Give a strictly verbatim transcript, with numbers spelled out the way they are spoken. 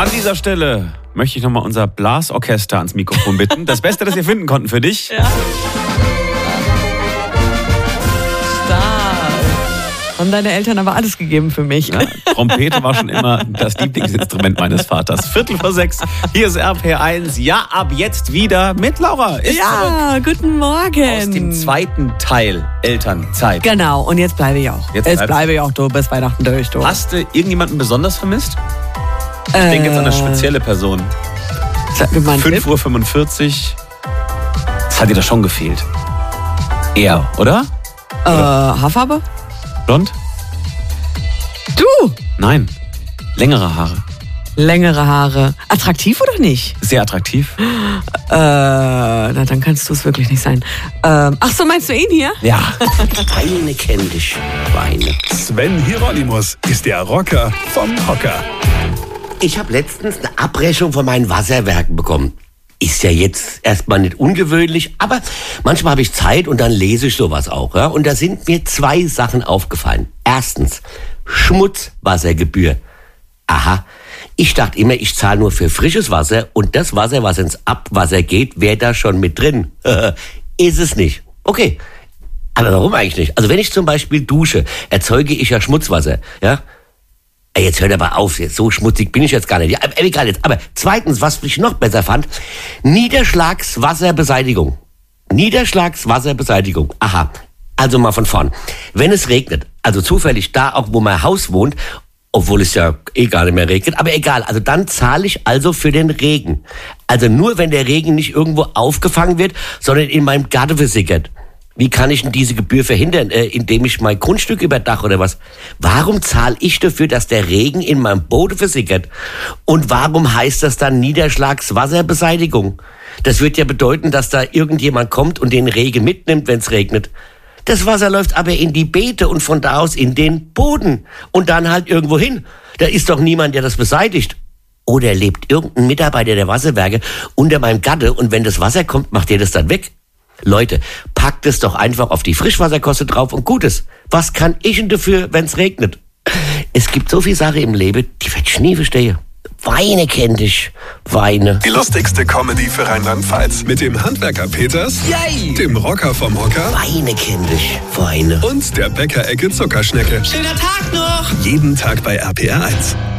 An dieser Stelle möchte ich nochmal unser Blasorchester ans Mikrofon bitten. Das Beste, das wir finden konnten für dich. Ja. Haben deine Eltern aber alles gegeben für mich. Ja, Trompete war schon immer das Lieblingsinstrument meines Vaters. Viertel vor sechs, hier ist R P eins. Ja, ab jetzt wieder mit Laura. Ist ja, zurück. Guten Morgen. Aus dem zweiten Teil Elternzeit. Genau, und jetzt bleibe ich auch. Jetzt, jetzt bleibe ich auch du bis Weihnachten durch. Du. Hast du irgendjemanden besonders vermisst? Ich äh, denke jetzt an eine spezielle Person. fünf Uhr fünfundvierzig. Das hat dir doch schon gefehlt. Er, oder? Äh, Haarfarbe? Blond? Du? Nein. Längere Haare. Längere Haare. Attraktiv oder nicht? Sehr attraktiv. Äh, na dann kannst du es wirklich nicht sein. Ähm, ach so, meinst du ihn hier? Ja. Weine kenn dich, Weine. Sven Hieronymus ist der Rocker vom Hocker. Ich habe letztens eine Abrechnung von meinen Wasserwerken bekommen. Ist ja jetzt erstmal nicht ungewöhnlich, aber manchmal habe ich Zeit und dann lese ich sowas auch. Ja? Und da sind mir zwei Sachen aufgefallen. Erstens, Schmutzwassergebühr. Aha, ich dachte immer, ich zahle nur für frisches Wasser und das Wasser, was ins Abwasser geht, wäre da schon mit drin. Ist es nicht. Okay, aber warum eigentlich nicht? Also wenn ich zum Beispiel dusche, erzeuge ich ja Schmutzwasser, ja? Jetzt hört aber auf, jetzt so schmutzig bin ich jetzt gar nicht. Ja, egal jetzt. Aber zweitens, was ich noch besser fand, Niederschlagswasserbeseitigung. Niederschlagswasserbeseitigung. Aha. Also mal von vorn. Wenn es regnet, also zufällig da auch, wo mein Haus wohnt, obwohl es ja eh gar nicht mehr regnet, aber egal, also dann zahle ich also für den Regen. Also nur, wenn der Regen nicht irgendwo aufgefangen wird, sondern in meinem Garten versickert. Wie kann ich denn diese Gebühr verhindern, äh, indem ich mein Grundstück überdache oder was? Warum zahle ich dafür, dass der Regen in meinem Boden versickert? Und warum heißt das dann Niederschlagswasserbeseitigung? Das wird ja bedeuten, dass da irgendjemand kommt und den Regen mitnimmt, wenn es regnet. Das Wasser läuft aber in die Beete und von da aus in den Boden und dann halt irgendwo hin. Da ist doch niemand, der das beseitigt. Oder lebt irgendein Mitarbeiter der Wasserwerke unter meinem Gatte und wenn das Wasser kommt, macht der das dann weg? Leute, packt es doch einfach auf die Frischwasserkoste drauf und gut ist. Was kann ich denn dafür, wenn es regnet? Es gibt so viel Sache im Leben, die wird ich nie verstehen. Weine kenn dich, Weine. Die lustigste Comedy für Rheinland-Pfalz mit dem Handwerker Peters, Yay. Dem Rocker vom Hocker, Weine kenn dich, Weine und der Bäckerecke Zuckerschnecke. Schöner Tag noch! Jeden Tag bei R P R eins.